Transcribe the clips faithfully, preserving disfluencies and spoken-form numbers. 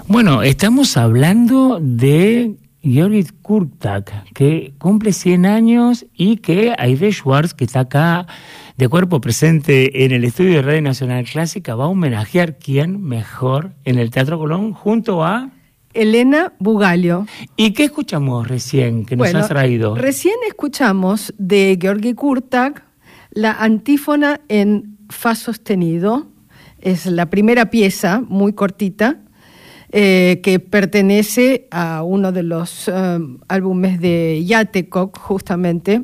Bueno, estamos hablando de Georgi Kurtak, que cumple cien años y que Aide Schwartz, que está acá de cuerpo presente en el estudio de Radio Nacional Clásica, va a homenajear, ¿quién mejor?, en el Teatro Colón, junto a Elena Bugalio. ¿Y qué escuchamos recién que nos bueno, has traído? Recién escuchamos de Georgi Kurtak la antífona en fa sostenido. Es la primera pieza, muy cortita, eh, que pertenece a uno de los um, álbumes de Játékok, justamente.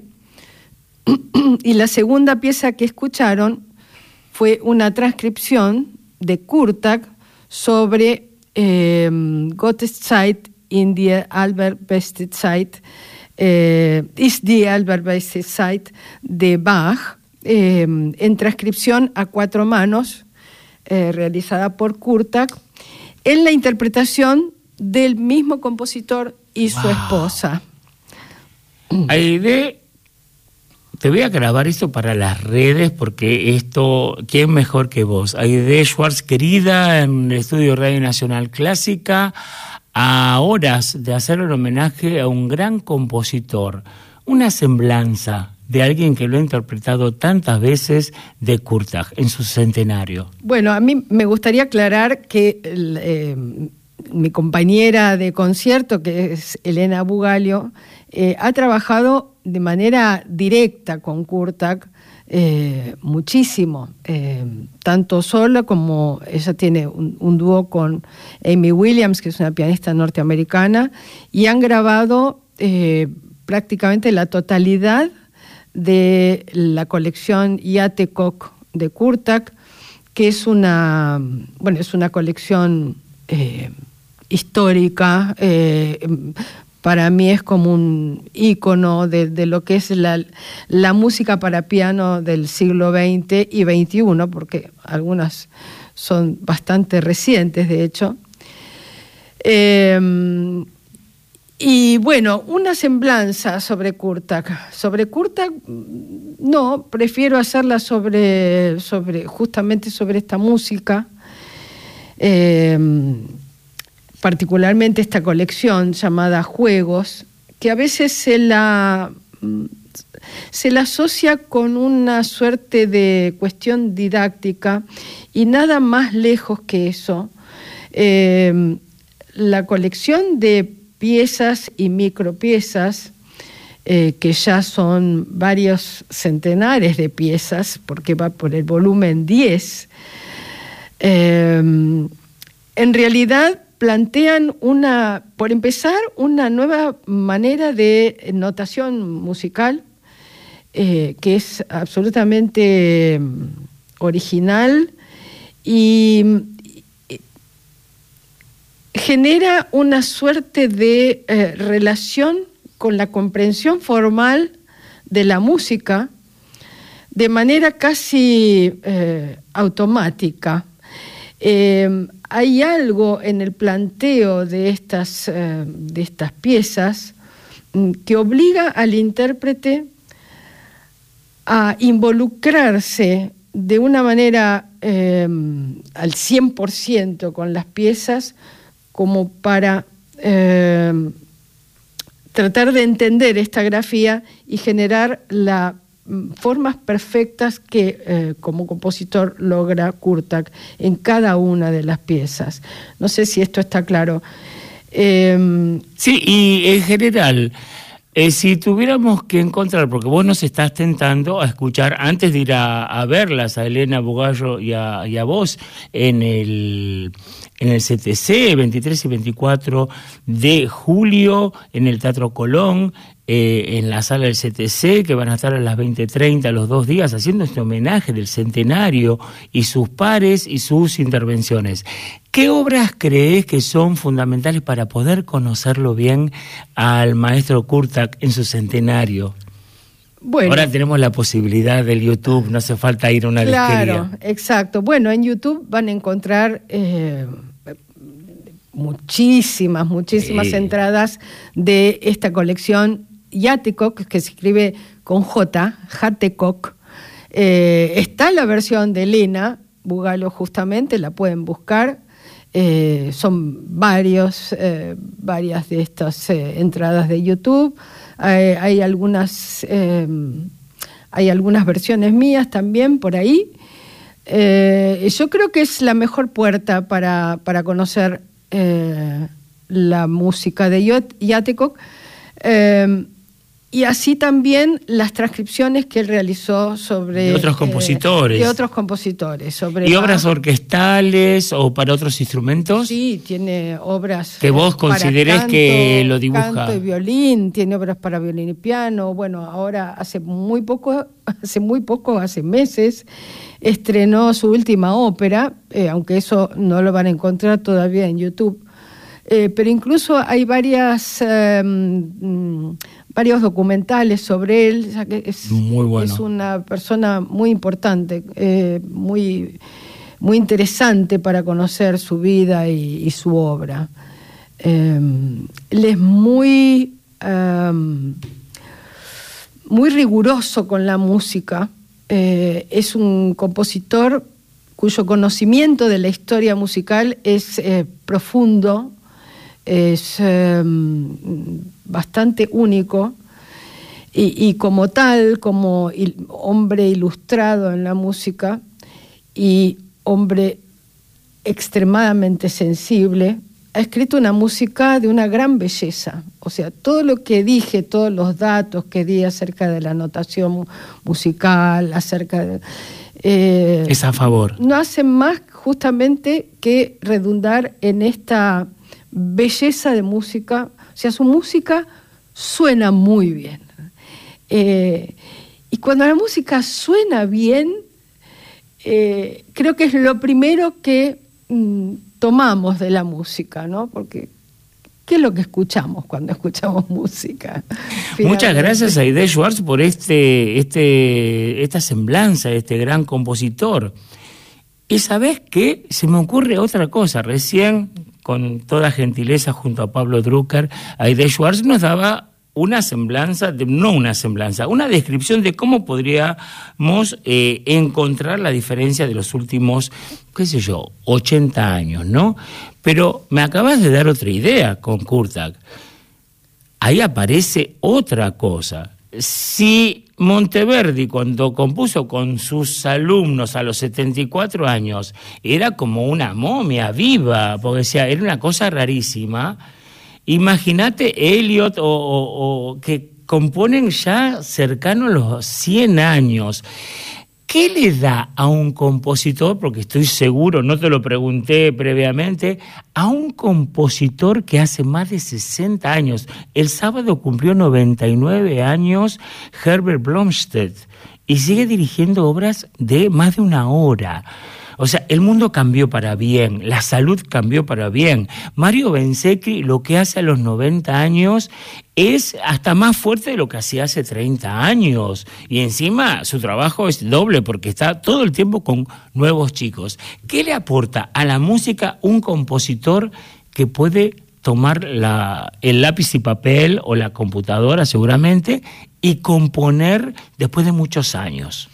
Y la segunda pieza que escucharon fue una transcripción de Kurtak sobre eh, Gottes Zeit in die allerbeste Zeit, eh, ist die allerbeste Zeit de Bach, eh, en transcripción a cuatro manos, eh, realizada por Kurtak, en la interpretación del mismo compositor y wow. su esposa. Aide, te voy a grabar esto para las redes, porque esto, ¿quién mejor que vos? Aide Schwartz, querida, en el estudio Radio Nacional Clásica, a horas de hacer un homenaje a un gran compositor, una semblanza de alguien que lo ha interpretado tantas veces de Kurtak en su centenario. Bueno, a mí me gustaría aclarar que eh, mi compañera de concierto, que es Elena Bugalio, eh, ha trabajado de manera directa con Kurtak eh, muchísimo, eh, tanto sola como ella tiene un, un dúo con Amy Williams, que es una pianista norteamericana, y han grabado eh, prácticamente la totalidad de la colección Játékok de Kurtak, que es una, bueno, es una colección eh, histórica. Eh, para mí es como un ícono de, de lo que es la, la música para piano del siglo veinte y veintiuno, porque algunas son bastante recientes, de hecho. Eh, Y bueno, una semblanza sobre Kurtak. Sobre Kurtak, no, prefiero hacerla sobre, sobre justamente sobre esta música, eh, particularmente esta colección llamada Juegos, que a veces se la, se la asocia con una suerte de cuestión didáctica y nada más lejos que eso. Eh, la colección de piezas y micropiezas, eh, que ya son varios centenares de piezas, porque va por el volumen diez, eh, en realidad plantean una, por empezar, una nueva manera de notación musical, eh, que es absolutamente original y genera una suerte de eh, relación con la comprensión formal de la música de manera casi eh, automática. Eh, hay algo en el planteo de estas, eh, de estas piezas que obliga al intérprete a involucrarse de una manera eh, al cien por ciento con las piezas, como para eh, tratar de entender esta grafía y generar las formas perfectas que eh, como compositor logra Kurtak en cada una de las piezas. No sé si esto está claro. Eh, sí, y en general, eh, si tuviéramos que encontrar, porque vos nos estás tentando a escuchar, antes de ir a, a verlas, a Elena Bugalio y a, y a vos, en el... en el C T C, veintitrés y veinticuatro de julio, en el Teatro Colón, eh, en la sala del C T C, que van a estar a las veinte treinta los dos días, haciendo este homenaje del centenario y sus pares y sus intervenciones. ¿Qué obras crees que son fundamentales para poder conocerlo bien al maestro Kurtak en su centenario? Bueno, ahora tenemos la posibilidad del YouTube, no hace falta ir a una disquería. Claro, exacto. Bueno, en YouTube van a encontrar eh, muchísimas, muchísimas sí. entradas de esta colección Játékok, que se escribe con J, Játékok. Eh, está la versión de Elena Bugalio, justamente, la pueden buscar. Eh, son varios, eh, varias de estas eh, entradas de YouTube. Hay, hay algunas, eh, hay algunas versiones mías también por ahí. Eh, yo creo que es la mejor puerta para, para conocer eh, la música de Játékok. Eh, Y así también las transcripciones que él realizó sobre... De otros compositores. Eh, de otros compositores. Sobre ¿Y obras orquestales o para otros instrumentos? Sí, tiene obras... Que vos consideres canto, que lo dibuja. Canto y violín, tiene obras para violín y piano. Bueno, ahora hace muy poco, hace muy poco, hace meses, estrenó su última ópera, eh, aunque eso no lo van a encontrar todavía en YouTube. Eh, pero incluso hay varias... Eh, mm, varios documentales sobre él, ya que es, muy bueno. Es una persona muy importante, eh, muy, muy interesante para conocer su vida y, y su obra. Eh, él es muy, um, muy riguroso con la música, eh, es un compositor cuyo conocimiento de la historia musical es eh, profundo, es eh, bastante único y, y como tal, como il, hombre ilustrado en la música y hombre extremadamente sensible, ha escrito una música de una gran belleza. O sea, todo lo que dije, todos los datos que di acerca de la notación musical, acerca de... Eh, es a favor. No hacen más justamente que redundar en esta belleza de música. O sea, su música suena muy bien. Eh, y cuando la música suena bien, eh, creo que es lo primero que mm, tomamos de la música, ¿no? Porque ¿qué es lo que escuchamos cuando escuchamos música? Finalmente. Muchas gracias a Aidé Schwartz por este, este, esta semblanza de este gran compositor. Y ¿sabés qué? Se me ocurre otra cosa. Recién, con toda gentileza, junto a Pablo Drucker, Aidé Schwartz nos daba una semblanza, de, no una semblanza, una descripción de cómo podríamos eh, encontrar la diferencia de los últimos, qué sé yo, ochenta años, ¿no? Pero me acabas de dar otra idea con Kurtág. Ahí aparece otra cosa. Si Monteverdi, cuando compuso con sus alumnos a los setenta y cuatro años, era como una momia viva, porque o sea, era una cosa rarísima, imagínate Elliot o, o, o que componen ya cercano a los cien años. ¿Qué le da a un compositor, porque estoy seguro, no te lo pregunté previamente, a un compositor que hace más de sesenta años? El sábado cumplió noventa y nueve años Herbert Blomstedt y sigue dirigiendo obras de más de una hora. O sea, el mundo cambió para bien, la salud cambió para bien. Mario Bezzecchi lo que hace a los noventa años es hasta más fuerte de lo que hacía hace treinta años. Y encima su trabajo es doble porque está todo el tiempo con nuevos chicos. ¿Qué le aporta a la música un compositor que puede tomar la, el lápiz y papel o la computadora seguramente y componer después de muchos años?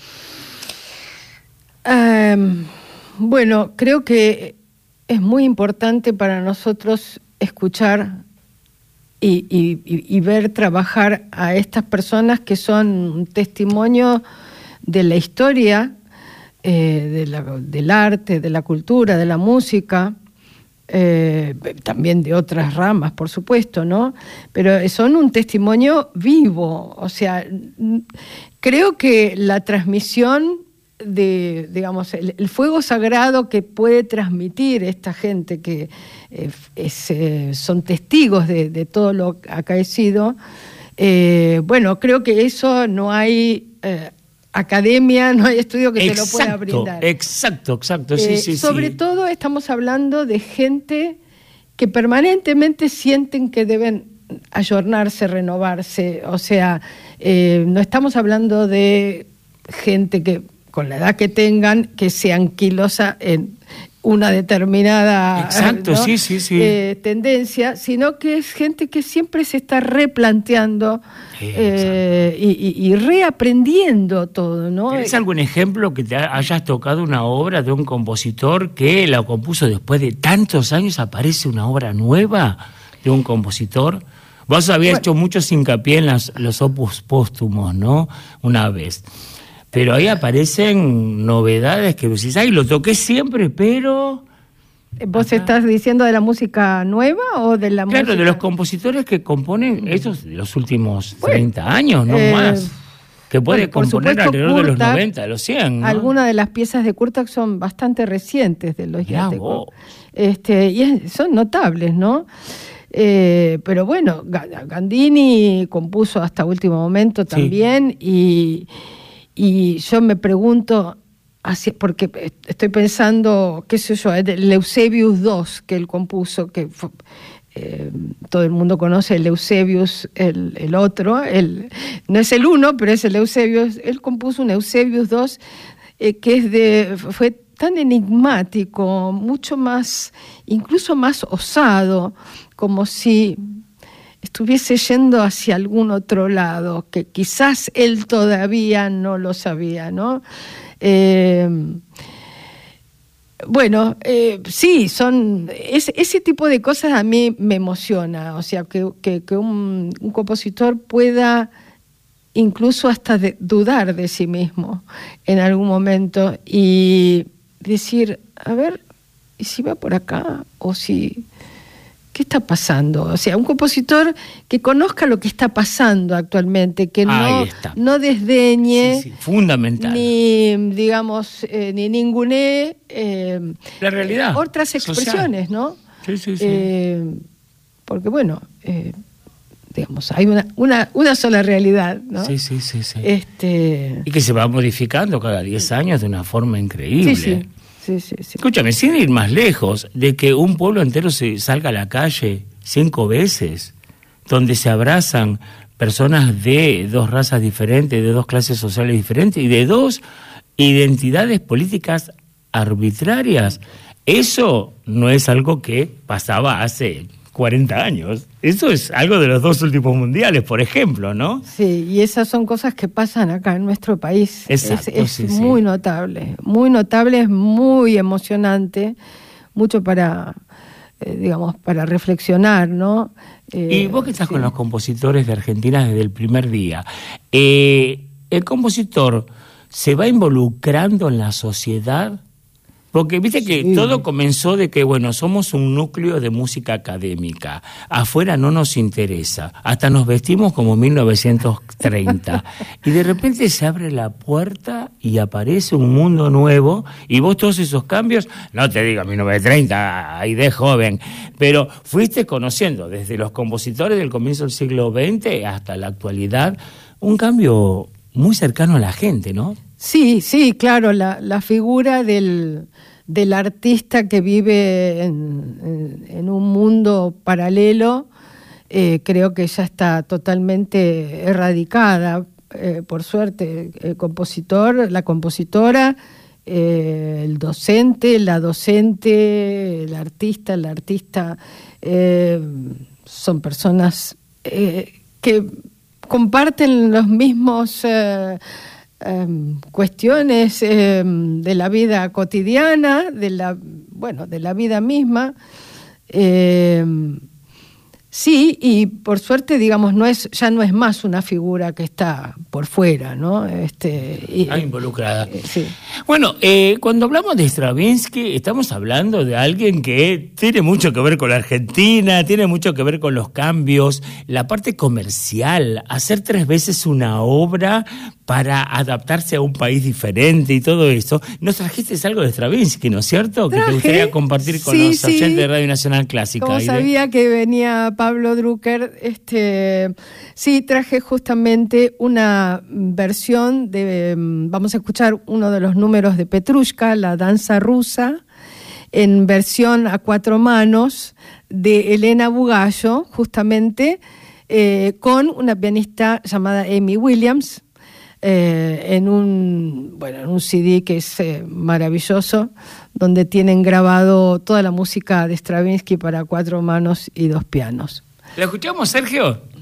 Um... Bueno, creo que es muy importante para nosotros escuchar y, y, y ver trabajar a estas personas que son un testimonio de la historia, eh, de la, del arte, de la cultura, de la música, eh, también de otras ramas, por supuesto, ¿no? Pero son un testimonio vivo. O sea, creo que la transmisión de, digamos, el, el fuego sagrado que puede transmitir esta gente que eh, es, eh, son testigos de, de todo lo acaecido, eh, bueno, creo que eso no hay eh, academia, no hay estudio que exacto, te lo pueda brindar. Exacto, exacto, sí, eh, sí, sobre sí. todo estamos hablando de gente que permanentemente sienten que deben ayornarse, renovarse, o sea, eh, no estamos hablando de gente que con la edad que tengan, que se anquilosa en, una determinada Exacto, ¿no? sí, sí, sí. Eh, tendencia, sino que es gente que siempre se está replanteando eh, y, y, y reaprendiendo todo, ¿no? ¿Tienes algún ejemplo que te hayas tocado una obra de un compositor que la compuso después de tantos años, aparece una obra nueva de un compositor? Vos habías bueno, hecho mucho hincapié en las, los opus póstumos, ¿no? Una vez. Pero ahí aparecen novedades que decís, ay, lo toqué siempre, pero... ¿Vos acá estás diciendo de la música nueva o de la claro, música...? Claro, de los compositores que componen esos de los últimos bueno, treinta años, no eh, más. Que puede bueno, componer supuesto, alrededor Kurtak, de los noventa, de los cien, ¿no? Algunas de las piezas de Kurtak son bastante recientes de los Yateco. Este, y es, son notables, ¿no? Eh, pero bueno, Gandini compuso hasta último momento también, sí. y... Y yo me pregunto, así, porque estoy pensando, qué sé yo, el Eusebius dos que él compuso, que fue, eh, todo el mundo conoce el Eusebius, el, el otro, el, no es el uno, pero es el Eusebius. Él compuso un Eusebius dos eh, que es de, fue tan enigmático, mucho más, incluso más osado, como si estuviese yendo hacia algún otro lado, que quizás él todavía no lo sabía, ¿no? Eh, bueno, eh, sí, son es, ese tipo de cosas a mí me emociona, o sea, que, que, que un, un compositor pueda incluso hasta de, dudar de sí mismo en algún momento y decir, a ver, ¿y si va por acá? O si... ¿Qué está pasando? O sea, un compositor que conozca lo que está pasando actualmente, que no, no desdeñe, sí, sí, fundamental, ni, digamos, eh, ni ningunee eh, la realidad, otras expresiones, social. ¿No? Sí, sí, sí. Eh, porque, bueno, eh, digamos, hay una, una, una sola realidad, ¿no? Sí, sí, sí, sí. Este... Y que se va modificando cada diez años de una forma increíble. Sí, sí. Sí, sí, sí. Escúchame, sin ir más lejos, de que un pueblo entero se salga a la calle cinco veces, donde se abrazan personas de dos razas diferentes, de dos clases sociales diferentes y de dos identidades políticas arbitrarias. Eso no es algo que pasaba hace cuarenta años. Eso es algo de los dos últimos mundiales, por ejemplo, ¿no? Sí, y esas son cosas que pasan acá en nuestro país. Exacto, es es sí, muy sí. notable, muy notable, es muy emocionante, mucho para, eh, digamos, para reflexionar, ¿no? Eh, y vos que estás sí. con los compositores de Argentina desde el primer día, eh, ¿el compositor se va involucrando en la sociedad? Porque viste que sí. todo comenzó de que, bueno, somos un núcleo de música académica, afuera no nos interesa, hasta nos vestimos como mil novecientos treinta, y de repente se abre la puerta y aparece un mundo nuevo, y vos todos esos cambios, no te digo mil novecientos treinta, ahí de joven, pero fuiste conociendo desde los compositores del comienzo del siglo veinte hasta la actualidad, un cambio muy cercano a la gente, ¿no? Sí, sí, claro, la, la figura del, del artista que vive en, en, en un mundo paralelo, eh, creo que ya está totalmente erradicada, eh, por suerte, el compositor, la compositora, eh, el docente, la docente, el artista, el artista, eh, son personas eh, que comparten los mismos... Eh, Um, cuestiones um, de la vida cotidiana, de la, bueno, de la vida misma. Eh, sí, y por suerte, digamos, no es, ya no es más una figura que está por fuera, ¿no? Este, y, ah, involucrada. Eh, sí. Bueno, eh, cuando hablamos de Stravinsky, estamos hablando de alguien que tiene mucho que ver con la Argentina, tiene mucho que ver con los cambios, la parte comercial, hacer tres veces una obra para adaptarse a un país diferente y todo eso. Nos trajiste algo de Stravinsky, ¿no es cierto? Traje, que te gustaría compartir con sí, los sí. oyentes de Radio Nacional Clásica. Como Aire. sabía que venía Pablo Drucker, este, sí, traje justamente una versión de, vamos a escuchar uno de los números de Petrushka, la danza rusa, en versión a cuatro manos de Elena Bugallo, justamente, eh, con una pianista llamada Amy Williams. eh, en un bueno en un C D que es eh, maravilloso, donde tienen grabado toda la música de Stravinsky para cuatro manos y dos pianos. ¿La escuchamos, Sergio?